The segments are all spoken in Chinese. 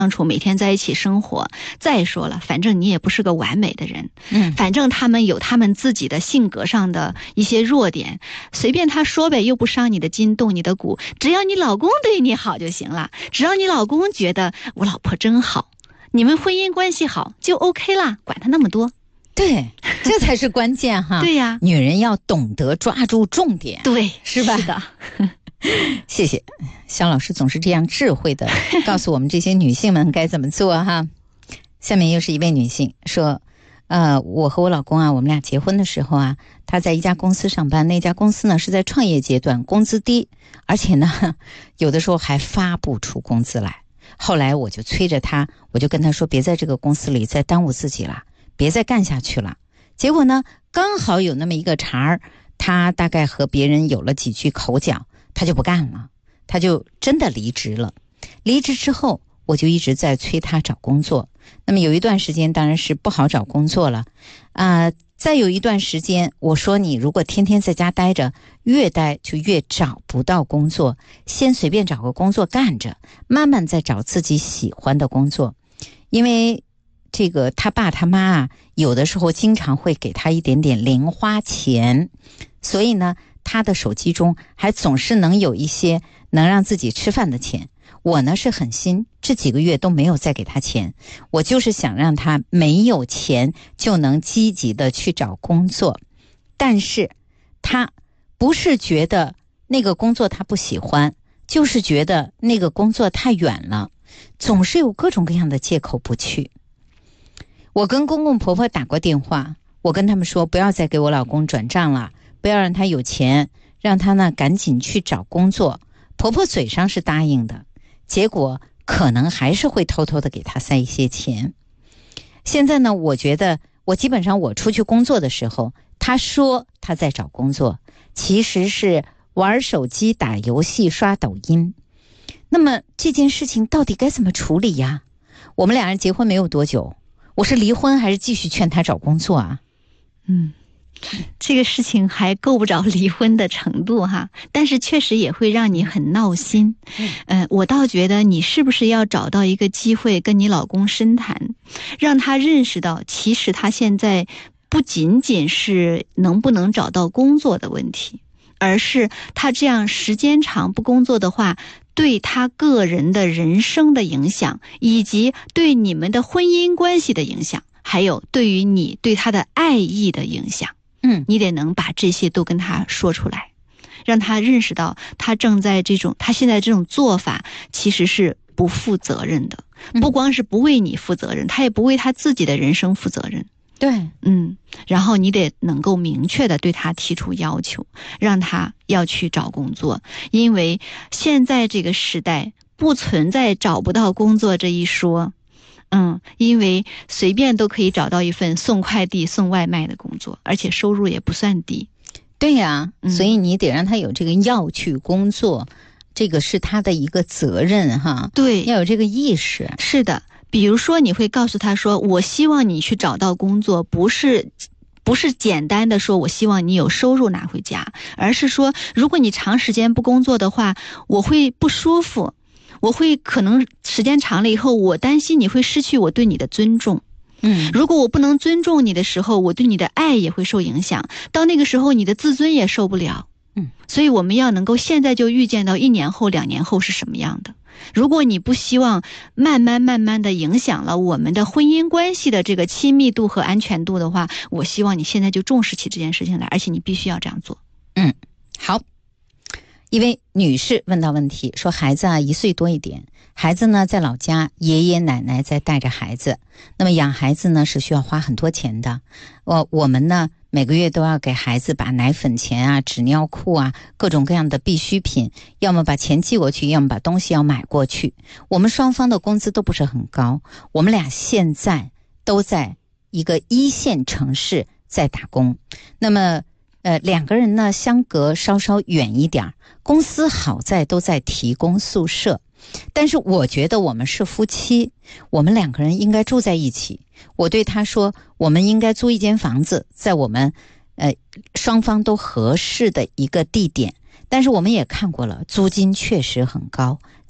处，每天在一起生活。再说了，反正你也不是个完美的人，反正他们有他们自己的性格上的一些弱点，随便他说呗，又不伤你的筋，动你的骨，只要你老公对你好就行了，只要你老公觉得我老婆真好，你们婚姻关系好就 OK 啦，管他那么多。 对，这才是关键哈。 对呀， 女人要懂得抓住重点， 对， 是吧？ 是的。 谢谢肖老师，总是这样智慧的告诉我们这些女性们该怎么做哈。下面又是一位女性说，我和我老公啊，我们俩结婚的时候啊，他在一家公司上班，那家公司呢是在创业阶段，工资低，而且呢有的时候还发不出工资来。后来我就催着他，我就跟他说，别在这个公司里再耽误自己了，别再干下去了。结果呢，刚好有那么一个茬儿，他大概和别人有了几句口角，他就不干了，他就真的离职了。离职之后，我就一直在催他找工作。那么有一段时间当然是不好找工作了，再有一段时间，我说你如果天天在家待着，越待就越找不到工作，先随便找个工作干着，慢慢再找自己喜欢的工作。因为这个他爸他妈啊，有的时候经常会给他一点点零花钱，所以呢，他的手机中还总是能有一些能让自己吃饭的钱。我呢是狠心，这几个月都没有再给他钱，我就是想让他没有钱就能积极的去找工作。但是他不是觉得那个工作他不喜欢，就是觉得那个工作太远了，总是有各种各样的借口不去。我跟公公婆婆打过电话，我跟他们说不要再给我老公转账了，不要让他有钱，让他呢赶紧去找工作。婆婆嘴上是答应的，结果可能还是会偷偷的给他塞一些钱。现在呢，我觉得我基本上我出去工作的时候，他说他在找工作，其实是玩手机、打游戏、刷抖音。那么这件事情到底该怎么处理呀？我们俩人结婚没有多久，我是离婚还是继续劝他找工作啊？ 这个事情还够不着离婚的程度哈，但是确实也会让你很闹心。我倒觉得你是不是要找到一个机会跟你老公深谈，让他认识到其实他现在不仅仅是能不能找到工作的问题，而是他这样时间长不工作的话，对他个人的人生的影响，以及对你们的婚姻关系的影响，还有对于你对他的爱意的影响。你得能把这些都跟他说出来，让他认识到他现在这种做法其实是不负责任的，不光是不为你负责任，他也不为他自己的人生负责任。 对， 然后你得能够明确的对他提出要求，让他要去找工作，因为现在这个时代不存在找不到工作这一说。因为随便都可以找到一份送快递、送外卖的工作，而且收入也不算低。 对呀，所以你得让他有这个要去工作，这个是他的一个责任哈。 对， 要有这个意识。 是的，比如说你会告诉他说，我希望你去找到工作，不是简单的说我希望你有收入拿回家，而是说如果你长时间不工作的话，我会不舒服，我会可能时间长了以后，我担心你会失去我对你的尊重。如果我不能尊重你的时候，我对你的爱也会受影响，到那个时候你的自尊也受不了。所以我们要能够现在就预见到1年后、2年后是什么样的。如果你不希望慢慢的影响了我们的婚姻关系的这个亲密度和安全度的话，我希望你现在就重视起这件事情来，而且你必须要这样做。 好。一位女士问到问题，说孩子啊1岁多一点，孩子呢在老家，爷爷奶奶在带着孩子，那么养孩子呢是需要花很多钱的。我们呢每个月都要给孩子把奶粉钱啊、纸尿裤啊、各种各样的必需品，要么把钱寄过去，要么把东西要买过去。我们双方的工资都不是很高，我们俩现在都在一个1线城市在打工，那么2个人呢相隔稍稍远一点，公司好在都在提供宿舍，但是我觉得我们是夫妻，我们2个人应该住在一起。我对他说，我们应该租一间房子，在我们双方都合适的一个地点，但是我们也看过了，租金确实很高，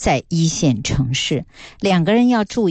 在一线城市，两个人要住